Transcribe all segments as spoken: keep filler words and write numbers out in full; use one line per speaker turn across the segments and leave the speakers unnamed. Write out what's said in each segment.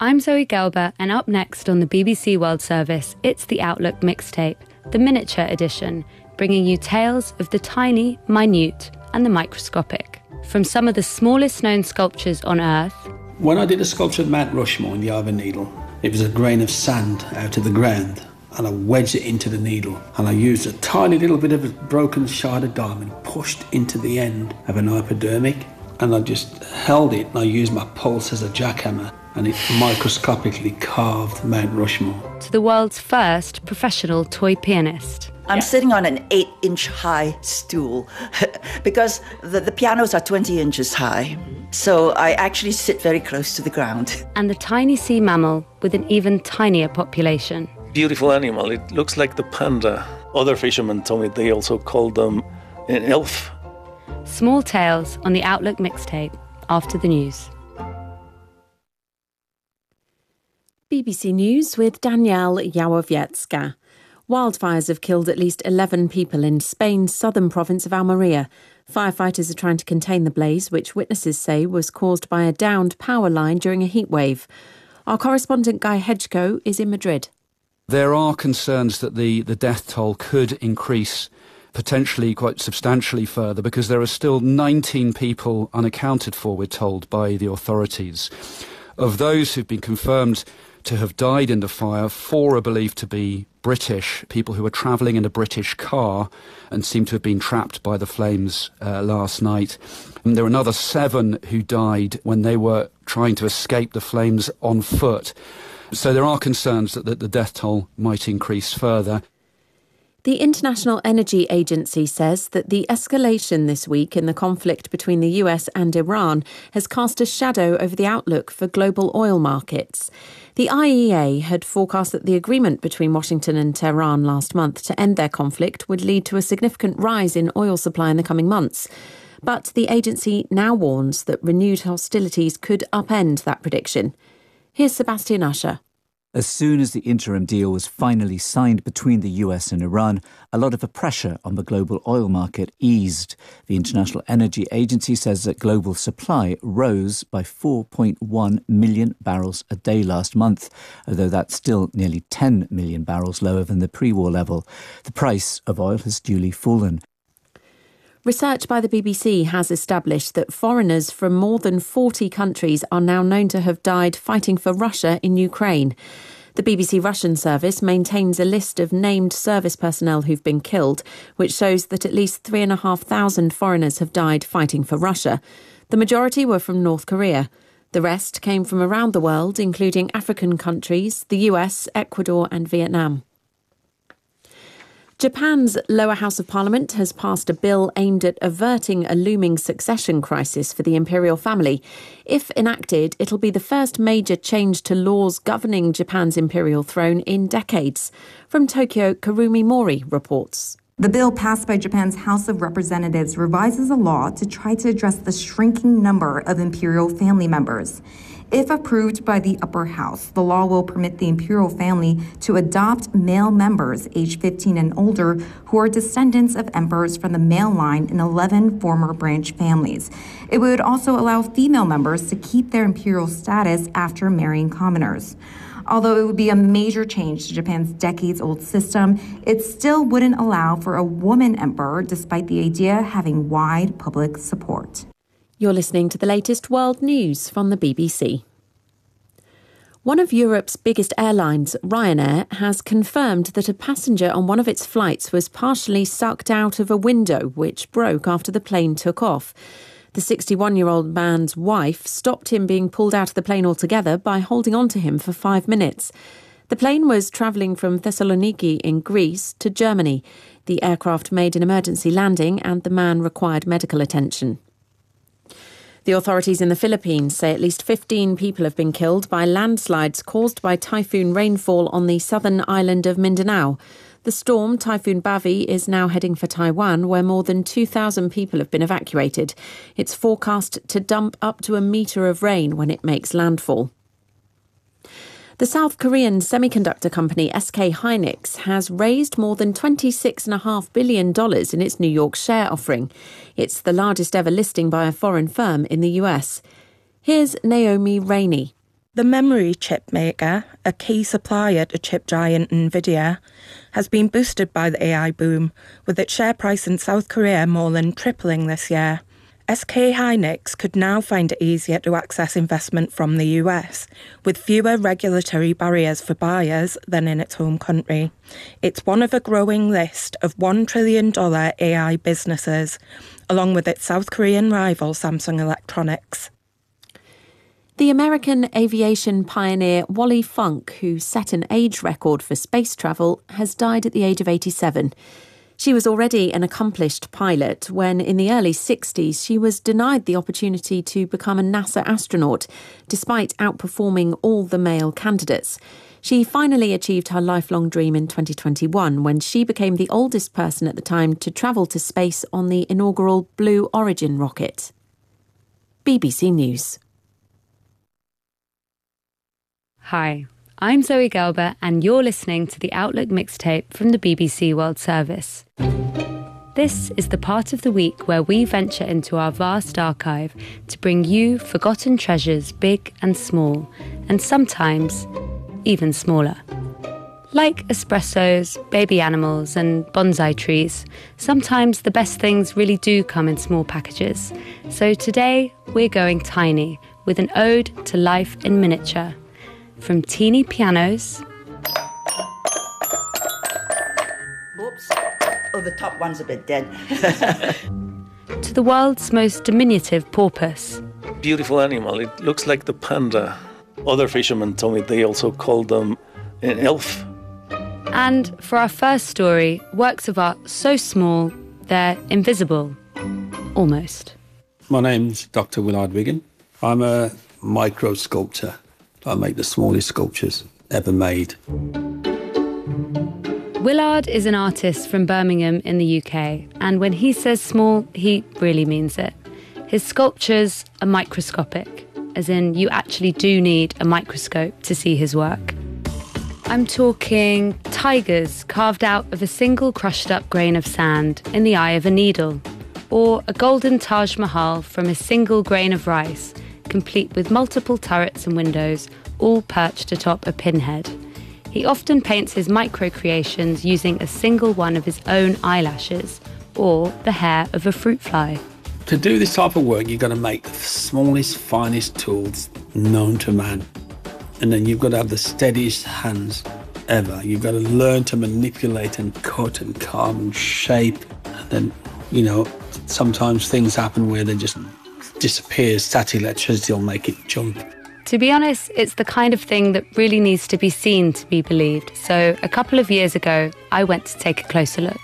I'm Zoe Gelber, and up next on the B B C World Service, it's the Outlook Mixtape, the miniature edition, bringing you tales of the tiny, minute and the microscopic. From some of the smallest known sculptures on Earth.
When I did a sculpture of Mount Rushmore in the Iron Needle, it was a grain of sand out of the ground, and I wedged it into the needle, and I used a tiny little bit of a broken shard of diamond pushed into the end of an hypodermic, and I just held it, and I used my pulse as a jackhammer, and it microscopically carved Mount Rushmore.
To the world's first professional toy pianist.
I'm yeah. sitting on an eight-inch high stool because the, the pianos are twenty inches high. So I actually sit very close to the ground.
And the tiny sea mammal with an even tinier population.
Beautiful animal. It looks like the panda. Other fishermen told me they also called them an elf.
Small Tales on the Outlook Mixtape after the news.
B B C News with Danielle Yawowiecka. Wildfires have killed at least eleven people in Spain's southern province of Almeria. Firefighters are trying to contain the blaze, which witnesses say was caused by a downed power line during a heatwave. Our correspondent Guy Hedgecoe is in Madrid.
There are concerns that the, the death toll could increase potentially quite substantially further because there are still nineteen people unaccounted for, we're told, by the authorities. Of those who've been confirmed to have died in the fire, four are believed to be British, people who were travelling in a British car and seem to have been trapped by the flames uh, last night. And there were another seven who died when they were trying to escape the flames on foot. So there are concerns that, that the death toll might increase further.
The International Energy Agency says that the escalation this week in the conflict between the U S and Iran has cast a shadow over the outlook for global oil markets. The I E A had forecast that the agreement between Washington and Tehran last month to end their conflict would lead to a significant rise in oil supply in the coming months. But the agency now warns that renewed hostilities could upend that prediction. Here's Sebastian Usher.
As soon as the interim deal was finally signed between the U S and Iran, a lot of the pressure on the global oil market eased. The International Energy Agency says that global supply rose by four point one million barrels a day last month, although that's still nearly ten million barrels lower than the pre-war level. The price of oil has duly fallen.
Research by the B B C has established that foreigners from more than forty countries are now known to have died fighting for Russia in Ukraine. The B B C Russian service maintains a list of named service personnel who've been killed, which shows that at least three and a half thousand foreigners have died fighting for Russia. The majority were from North Korea. The rest came from around the world, including African countries, the U S, Ecuador and Vietnam. Japan's lower house of parliament has passed a bill aimed at averting a looming succession crisis for the imperial family. If enacted, it'll be the first major change to laws governing Japan's imperial throne in decades. From Tokyo, Karumi Mori reports.
The bill passed by Japan's House of Representatives revises a law to try to address the shrinking number of imperial family members. If approved by the upper house, the law will permit the imperial family to adopt male members aged fifteen and older who are descendants of emperors from the male line in eleven former branch families. It would also allow female members to keep their imperial status after marrying commoners. Although it would be a major change to Japan's decades-old system, it still wouldn't allow for a woman emperor, despite the idea having wide public support.
You're listening to the latest world news from the B B C. One of Europe's biggest airlines, Ryanair, has confirmed that a passenger on one of its flights was partially sucked out of a window which broke after the plane took off. The sixty-one-year-old man's wife stopped him being pulled out of the plane altogether by holding on to him for five minutes. The plane was travelling from Thessaloniki in Greece to Germany. The aircraft made an emergency landing and the man required medical attention. The authorities in the Philippines say at least fifteen people have been killed by landslides caused by typhoon rainfall on the southern island of Mindanao. The storm, Typhoon Bavi, is now heading for Taiwan, where more than two thousand people have been evacuated. It's forecast to dump up to a metre of rain when it makes landfall. The South Korean semiconductor company S K Hynix has raised more than twenty-six point five billion dollars in its New York share offering. It's the largest ever listing by a foreign firm in the U S. Here's Naomi Rainey.
The memory chip maker, a key supplier to chip giant Nvidia, has been boosted by the A I boom, with its share price in South Korea more than tripling this year. S K Hynix could now find it easier to access investment from the U S, with fewer regulatory barriers for buyers than in its home country. It's one of a growing list of one trillion dollars A I businesses, along with its South Korean rival Samsung Electronics.
The American aviation pioneer Wally Funk, who set an age record for space travel, has died at the age of eighty-seven. She was already an accomplished pilot when, in the early sixties, she was denied the opportunity to become a NASA astronaut, despite outperforming all the male candidates. She finally achieved her lifelong dream in twenty twenty-one when she became the oldest person at the time to travel to space on the inaugural Blue Origin rocket. B B C News.
Hi, I'm Zoe Gelber and you're listening to the Outlook mixtape from the B B C World Service. This is the part of the week where we venture into our vast archive to bring you forgotten treasures big and small, and sometimes even smaller. Like espressos, baby animals and bonsai trees, sometimes the best things really do come in small packages. So today we're going tiny with an ode to life in miniature. From teeny pianos...
Oops. Oh, the top one's a bit dead.
to the world's most diminutive porpoise.
Beautiful animal. It looks like the panda. Other fishermen told me they also called them an elf.
And for our first story, works of art so small, they're invisible. Almost.
My name's Doctor Willard Wigan. I'm a micro sculptor. I make the smallest sculptures ever made.
Willard is an artist from Birmingham in the U K, and when he says small, he really means it. His sculptures are microscopic, as in you actually do need a microscope to see his work. I'm talking tigers carved out of a single crushed-up grain of sand in the eye of a needle, or a golden Taj Mahal from a single grain of rice, complete with multiple turrets and windows, all perched atop a pinhead. He often paints his micro-creations using a single one of his own eyelashes, or the hair of a fruit fly.
To do this type of work, you've got to make the smallest, finest tools known to man. And then you've got to have the steadiest hands ever. You've got to learn to manipulate and cut and carve and shape. And then, you know, sometimes things happen where they just disappear. Static electricity will make it jump.
To be honest, it's the kind of thing that really needs to be seen to be believed. So a couple of years ago, I went to take a closer look.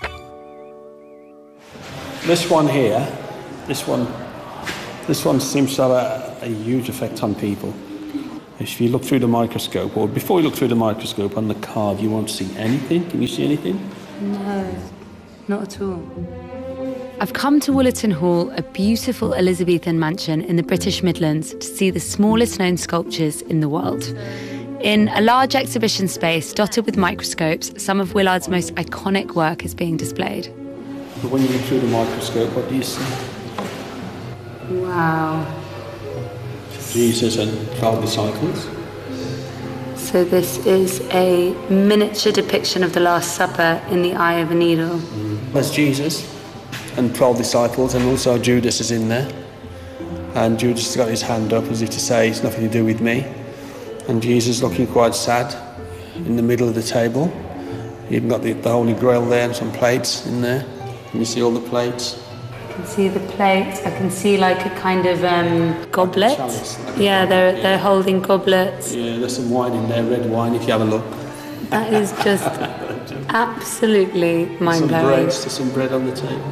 This one here, this one, this one seems to have a, a huge effect on people. If you look through the microscope, or before you look through the microscope on the card, you won't see anything. Can you see anything?
No, not at all. I've come to Woollerton Hall, a beautiful Elizabethan mansion in the British Midlands, to see the smallest known sculptures in the world. In a large exhibition space dotted with microscopes, some of Willard's most iconic work is being displayed.
But when you look through the microscope, what do you see?
Wow.
Jesus and twelve disciples.
So this is a miniature depiction of the Last Supper in the eye of a needle.
Mm. There's Jesus and twelve disciples, and also Judas is in there. And Judas has got his hand up as if to say it's nothing to do with me. And Jesus looking quite sad in the middle of the table. You've even got the, the Holy Grail there and some plates in there. Can you see all the plates?
I can see the plates. I can see like a kind of um, goblet.
Like a chalice, like
yeah,
a,
they're
yeah.
they're holding goblets.
Yeah, there's some wine in there, red wine, if you have a look.
That is just absolutely mind-blowing.
Some bread, there's some bread on the table.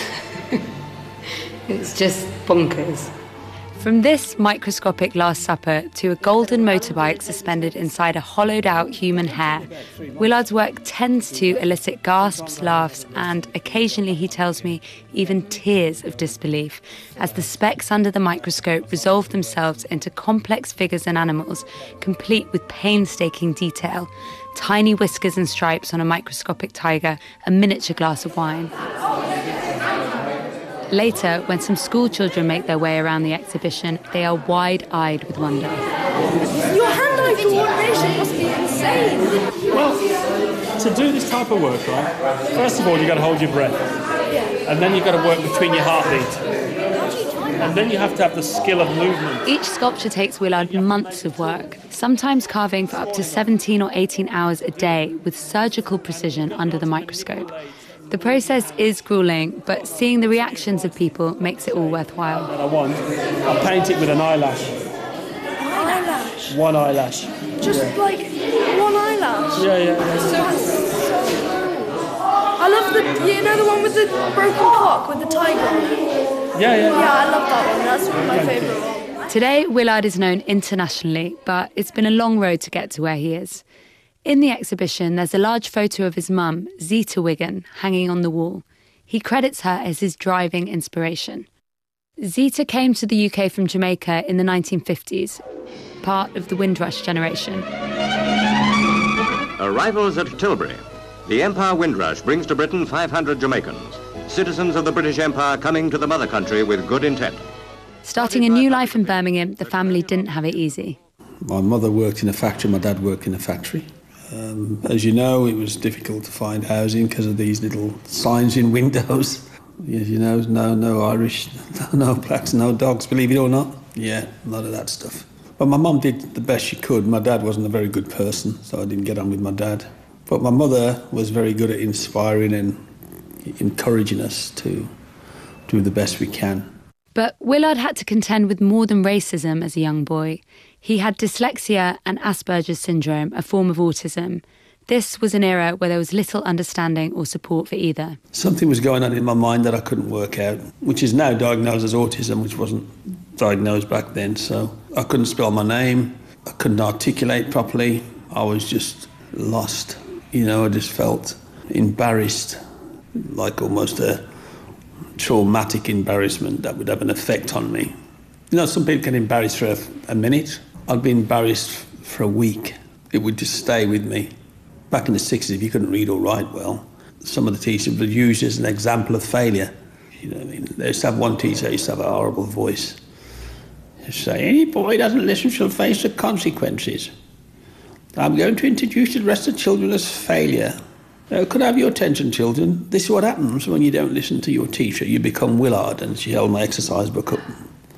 It's just bonkers. From this microscopic Last Supper to a golden motorbike suspended inside a hollowed-out human hair, Willard's work tends to elicit gasps, laughs, and occasionally, he tells me, even tears of disbelief, as the specks under the microscope resolve themselves into complex figures and animals, complete with painstaking detail. Tiny whiskers and stripes on a microscopic tiger, a miniature glass of wine. Later, when some school children make their way around the exhibition, they are wide-eyed with wonder.
Your hand-eye coordination must be insane.
Well, to do this type of work, right, first of all, you've got to hold your breath. And then you've got to work between your heartbeat. And then you have to have the skill of movement.
Each sculpture takes Willard months of work, sometimes carving for up to seventeen or eighteen hours a day with surgical precision under the microscope. The process is grueling, but seeing the reactions of people makes it all worthwhile.
That I want, I'll paint it with an eyelash.
Eyelash?
One eyelash.
Just
yeah.
like one eyelash?
Yeah, yeah. yeah.
So, so cool. I love the, you know the one with the broken cock with the tiger on it?
Yeah, yeah.
Yeah, I love that one. That's my favourite one.
Today, Willard is known internationally, but it's been a long road to get to where he is. In the exhibition, there's a large photo of his mum, Zita Wigan, hanging on the wall. He credits her as his driving inspiration. Zita came to the U K from Jamaica in the nineteen fifties, part of the Windrush generation.
Arrivals at Tilbury. The Empire Windrush brings to Britain five hundred Jamaicans, citizens of the British Empire coming to the mother country with good intent.
Starting a new life in Birmingham, the family didn't have it easy.
My mother worked in a factory, my dad worked in a factory. Um, as you know, it was difficult to find housing because of these little signs in windows. As you know, no, no Irish, no blacks, no dogs, believe it or not. Yeah, a lot of that stuff. But my mum did the best she could. My dad wasn't a very good person, so I didn't get on with my dad. But my mother was very good at inspiring and encouraging us to do the best we can.
But Willard had to contend with more than racism as a young boy. He had dyslexia and Asperger's syndrome, a form of autism. This was an era where there was little understanding or support for either.
Something was going on in my mind that I couldn't work out, which is now diagnosed as autism, which wasn't diagnosed back then. So I couldn't spell my name, I couldn't articulate properly, I was just lost. You know, I just felt embarrassed, like almost a traumatic embarrassment that would have an effect on me. You know, some people get embarrassed for a, a minute. I'd be embarrassed for a week. It would just stay with me. Back in the sixties, if you couldn't read or write well, some of the teachers would use it as an example of failure. You know what I mean? They used to have one teacher who used to have a horrible voice. He'd say, any boy who doesn't listen shall face the consequences. I'm going to introduce the rest of the children as failure. Uh, could I have your attention, children? This is what happens when you don't listen to your teacher. You become Willard. And she held my exercise book up.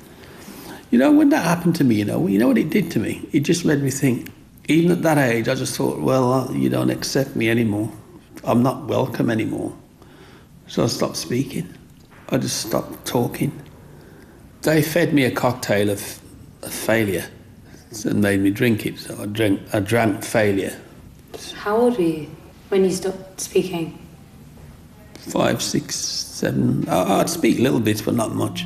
You know, when that happened to me, you know, you know what it did to me? It just made me think. Even at that age, I just thought, well, you don't accept me anymore. I'm not welcome anymore. So I stopped speaking. I just stopped talking. They fed me a cocktail of, of failure and made me drink it. So I drank, I drank failure.
How old were you when you stopped speaking?
Five, six, seven. I'd speak little bits, but not much.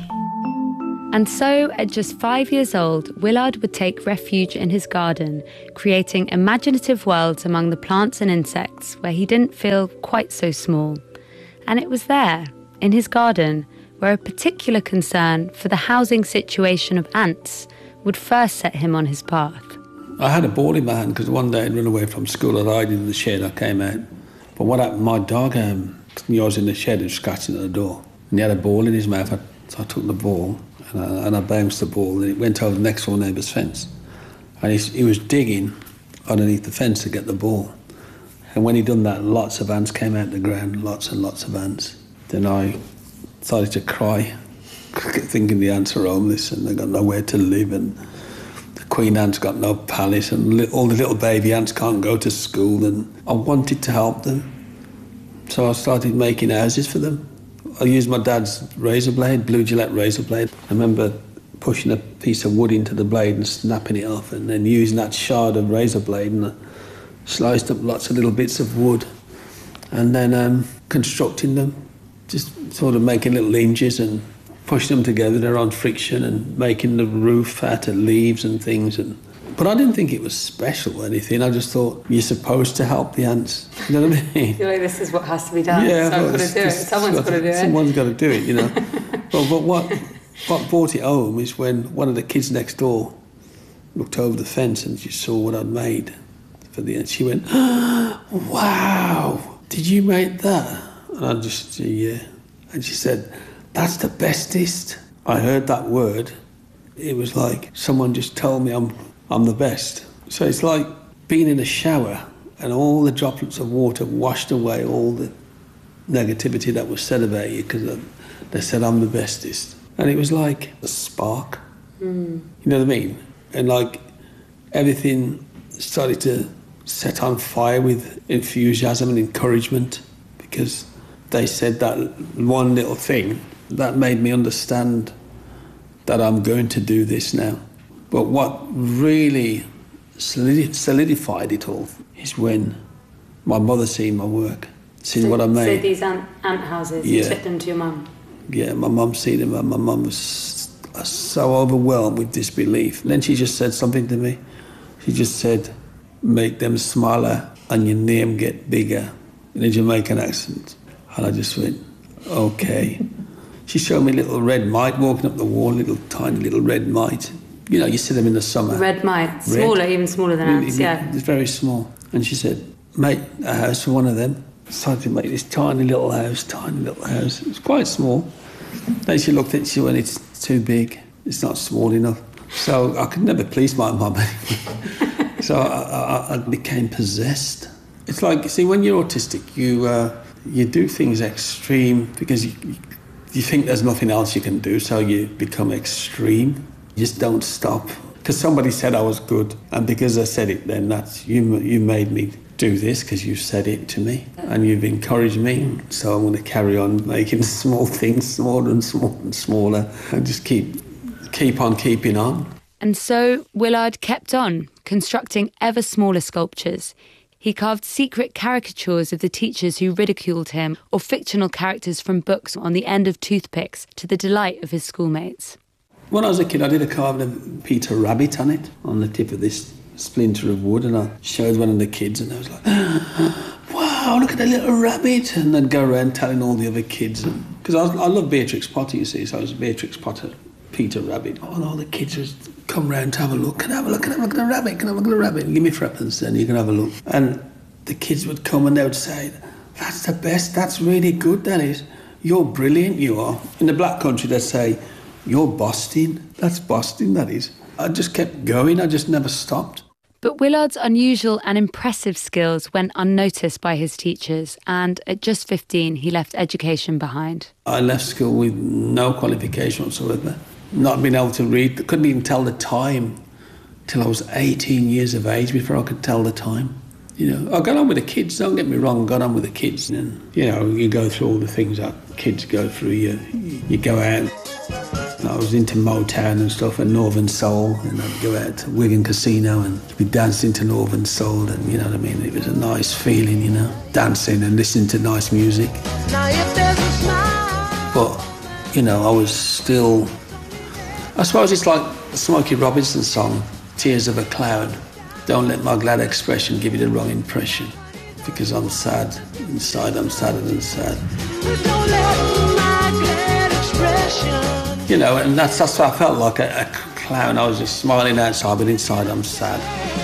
And so, at just five years old, Willard would take refuge in his garden, creating imaginative worlds among the plants and insects where he didn't feel quite so small. And it was there, in his garden, where a particular concern for the housing situation of ants would first set him on his path.
I had a ball in my hand because one day I'd run away from school, I hid in the shed, I came out. But what happened, my dog, um, I was in the shed and scratching at the door. And he had a ball in his mouth, so I took the ball and I, and I bounced the ball and it went over the next door neighbour's fence. And he, he was digging underneath the fence to get the ball. And when he'd done that, lots of ants came out of the ground, lots and lots of ants. Then I started to cry, thinking the ants are homeless and they've got nowhere to live and the queen ant's got no palace and li- all the little baby ants can't go to school, and I wanted to help them. So I started making houses for them. I used my dad's razor blade, blue Gillette razor blade. I remember pushing a piece of wood into the blade and snapping it off and then using that shard of razor blade and I sliced up lots of little bits of wood and then um, constructing them, just sort of making little hinges and pushing them together. They're on friction and making the roof out of leaves and things. And But I didn't think it was special or anything. I just thought, you're supposed to help the ants. You know what I mean?
I feel like this is what has to be done.
Yeah,
so I've got
well,
to do it. Someone's got to do it.
Someone's got to do it, you know. Well, but what, what brought it home is when one of the kids next door looked over the fence and she saw what I'd made for the ants. She went, oh, wow, did you make that? And I just said, yeah. And she said, that's the bestest. I heard that word. It was like someone just told me I'm I'm the best. So it's like being in a shower and all the droplets of water washed away all the negativity that was said about you because they said I'm the bestest. And it was like a spark. Mm. You know what I mean? And like everything started to set on fire with enthusiasm and encouragement because they said that one little thing that made me understand that I'm going to do this now. But what really solidified it all is when my mother seen my work, seen
so,
what I made.
So these ant, ant houses,
yeah.
you took them to your mum?
Yeah, my mum seen them and my mum was so overwhelmed with disbelief. And then she just said something to me. She just said, make them smaller and your name get bigger in a Jamaican accent. And I just went, okay. She showed me a little red mite walking up the wall, little tiny little red mite. You know, you see them in the summer.
Red mite, smaller, red. Even smaller than ants,
really,
yeah.
It's very small. And she said, make a house for one of them. Started to make this tiny little house, tiny little house. It was quite small. Then she looked at it, she went, it's too big. It's not small enough. So I could never please my mum. So I, I, I became possessed. It's like, see, when you're autistic, you uh, you do things extreme because you, you think there's nothing else you can do, so you become extreme. You just don't stop. Because somebody said I was good, and because I said it then, that's you, you made me do this because you said it to me, and you've encouraged me, so I'm going to carry on making small things smaller and smaller and smaller, and just keep, keep on keeping on.
And so Willard kept on, constructing ever smaller sculptures. He carved secret caricatures of the teachers who ridiculed him, or fictional characters from books on the end of toothpicks, to the delight of his schoolmates.
When I was a kid, I did a carving of Peter Rabbit on it, on the tip of this splinter of wood, and I showed one of the kids, and I was like, wow, look at the little rabbit. And they'd go around telling all the other kids. Because I, I love Beatrix Potter, you see, so I was Beatrix Potter, Peter Rabbit. Oh, and all the kids would come round to have a look. Can I have a look? Can I have a look at the rabbit? Can I have a look at the rabbit? And give me threepence, then you can have a look. And the kids would come and they would say, that's the best, that's really good, that is. You're brilliant, you are. In the black country, they'd say, you're Boston. That's Boston, that is. I just kept going, I just never stopped.
But Willard's unusual and impressive skills went unnoticed by his teachers, and at just fifteen, he left education behind.
I left school with no qualification whatsoever. Not being able to read, couldn't even tell the time till I was eighteen years of age before I could tell the time. You know, I got on with the kids, don't get me wrong, I got on with the kids. And, you know, you go through all the things that kids go through. You, you go out. I was into Motown and stuff and Northern Soul, and I'd go out to Wigan Casino and be dancing to Northern Soul, and you know what I mean, it was a nice feeling, you know, dancing and listening to nice music. Now if there's a smile. But, you know, I was still, I suppose it's like the Smokey Robinson song, Tears of a Cloud. Don't let my glad expression give you the wrong impression, because I'm sad, inside I'm sadder than sad. Don't let my glad expression. You know, and that's, that's what I felt like, a, a clown. I was just smiling outside, but inside I'm sad.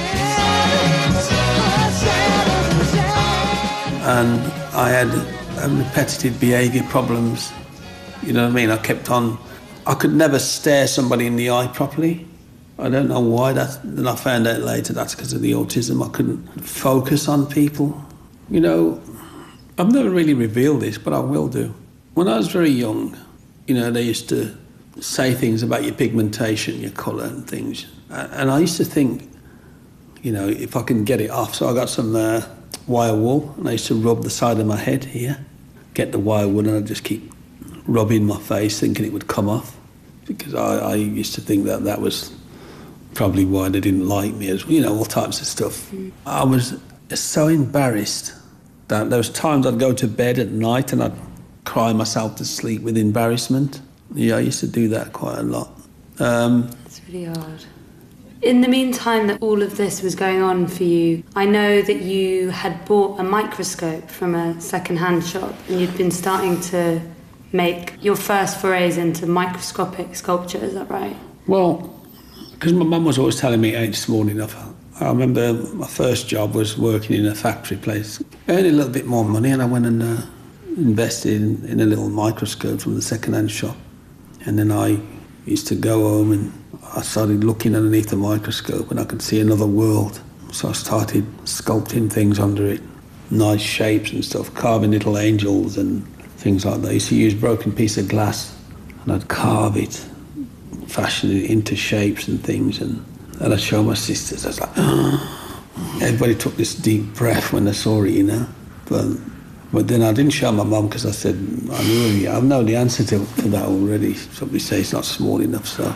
And I had um, repetitive behaviour problems. You know what I mean? I kept on... I could never stare somebody in the eye properly. I don't know why. That, then I found out later that's because of the autism. I couldn't focus on people. You know, I've never really revealed this, but I will do. When I was very young, you know, they used to say things about your pigmentation, your colour and things. And I used to think, you know, if I can get it off. So I got some uh, wire wool, and I used to rub the side of my head here, get the wire wool, and I'd just keep rubbing my face thinking it would come off. Because I, I used to think that that was probably why they didn't like me, as you know, all types of stuff. Mm. I was so embarrassed that there was times I'd go to bed at night and I'd cry myself to sleep with embarrassment. Yeah, I used to do that quite a lot. Um,
That's really hard. In the meantime that all of this was going on for you, I know that you had bought a microscope from a second-hand shop, and you'd been starting to make your first forays into microscopic sculpture, is that right?
Well, because my mum was always telling me it ain't small enough. I remember my first job was working in a factory place. I earned a little bit more money, and I went and uh, invested in, in a little microscope from the second-hand shop. And then I used to go home and I started looking underneath the microscope and I could see another world. So I started sculpting things under it, nice shapes and stuff, carving little angels and things like that. I used to use a broken piece of glass and I'd carve it, fashion it into shapes and things, and, and I'd show my sisters. I was like, oh. Everybody took this deep breath when they saw it, you know. But but then I didn't show my mum because I said, I knew I know the answer to, to that already. Somebody say it's not small enough, so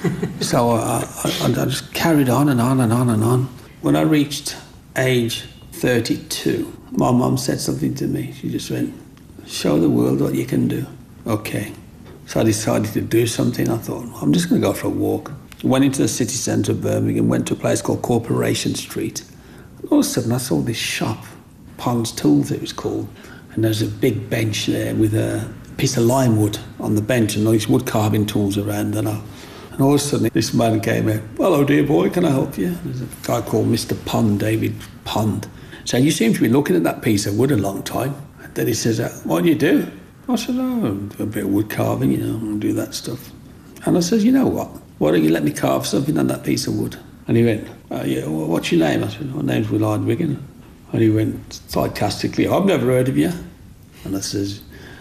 so I, I, I just carried on and on and on and on. When I reached age thirty-two, my mum said something to me. She just went, show the world what you can do. Okay. So I decided to do something. I thought, I'm just going to go for a walk. Went into the city centre of Birmingham, went to a place called Corporation Street. And all of a sudden I saw this shop, Pond's Tools it was called, and there's a big bench there with a piece of lime wood on the bench and all these wood carving tools around. And, I, and all of a sudden this man came out, hello dear boy, can I help you? There's a guy called Mister Pond, David Pond. So you seem to be looking at that piece of wood a long time. And then he says, what do you do? I said, oh, do a bit of wood carving, you know, and do that stuff. And I said, you know what? Why don't you let me carve something on that piece of wood? And he went, oh, yeah, well, what's your name? I said, my name's Willard Wigan. And he went sarcastically, I've never heard of you. And I says,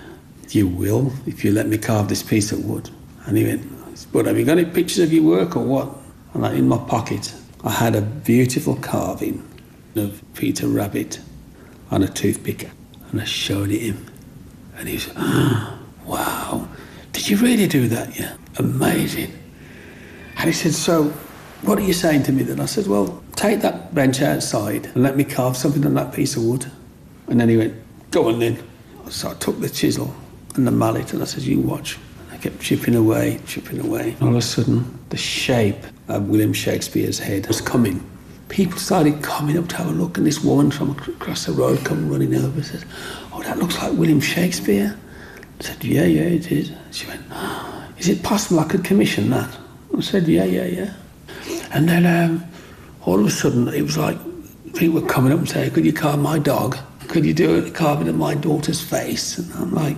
you will if you let me carve this piece of wood. And he went, but have you got any pictures of your work or what? And I, in my pocket, I had a beautiful carving of Peter Rabbit on a toothpick. And I showed it him. And he said, oh, wow, did you really do that? Yeah, amazing. And he said, so what are you saying to me then? I said, well, take that bench outside and let me carve something on that piece of wood. And then he went, go on then. So I took the chisel and the mallet and I said, you watch. And I kept chipping away, chipping away. All of a sudden, the shape of William Shakespeare's head was coming. People started coming up to have a look, and this woman from across the road come running over and said, oh, that looks like William Shakespeare. I said, yeah, yeah, it is. She went, oh, is it possible I could commission that? I said, yeah, yeah, yeah. And then um, all of a sudden, it was like people were coming up and saying, could you carve my dog? Could you do a carving of my daughter's face? And I'm like,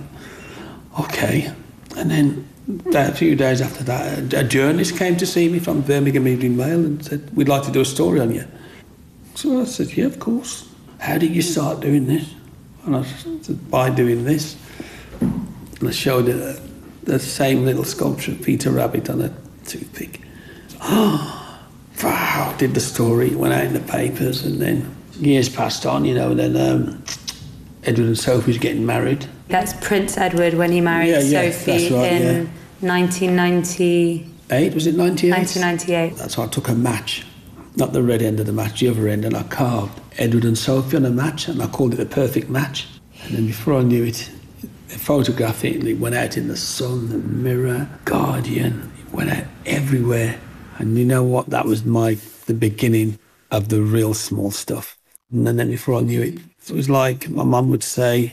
okay. And then a few days after that, a journalist came to see me from Birmingham Evening Mail and said, we'd like to do a story on you. So I said, yeah, of course. How did you start doing this? And I said, by doing this. And I showed her the same little sculpture of Peter Rabbit on a toothpick. Oh, wow, did the story, went out in the papers, and then years passed on, you know, and then um, Edward and Sophie was getting married.
That's Prince Edward when he married
yeah, yeah,
Sophie
right,
in
yeah.
nineteen ninety-eight.
Was it ninety-eight?
nineteen ninety-eight.
That's why I took a match, not the red end of the match, the other end, and I carved Edward and Sophie on a match, and I called it the perfect match. And then before I knew it, they photographed it, and it went out in the Sun, the Mirror, Guardian, it went out everywhere. And you know what? That was my the beginning of the real small stuff. And then before I knew it, it was like my mum would say,